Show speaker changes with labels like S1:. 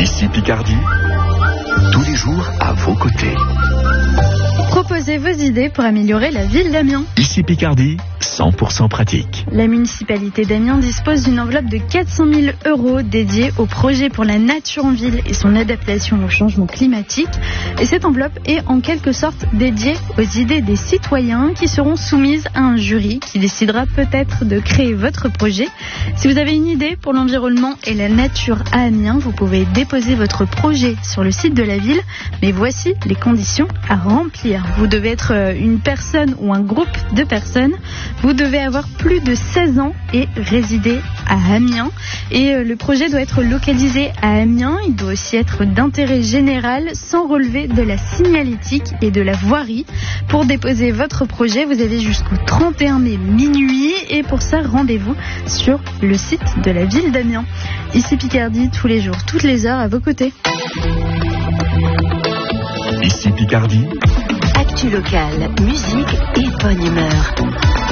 S1: Ici Picardie, tous les jours à vos côtés.
S2: Proposez vos idées pour améliorer la ville d'Amiens.
S1: Ici Picardie, 100% pratique.
S2: La municipalité d'Amiens dispose d'une enveloppe de 400 000 € dédiée au projet pour la nature en ville et son adaptation au changement climatique. Et cette enveloppe est en quelque sorte dédiée aux idées des citoyens qui seront soumises à un jury qui décidera peut-être de créer votre projet. Si vous avez une idée pour l'environnement et la nature à Amiens, vous pouvez déposer votre projet sur le site de la ville. Mais voici les conditions à remplir. Vous devez être une personne ou un groupe de personnes. Vous devez avoir plus de 16 ans et résider à Amiens. Et le projet doit être localisé à Amiens. Il doit aussi être d'intérêt général sans relever de la signalétique et de la voirie. Pour déposer votre projet, vous avez jusqu'au 31 mai minuit. Et pour ça, rendez-vous sur le site de la ville d'Amiens. Ici Picardie, tous les jours, toutes les heures, à vos côtés.
S1: Ici Picardie.
S3: Actu locale, musique et bonne humeur.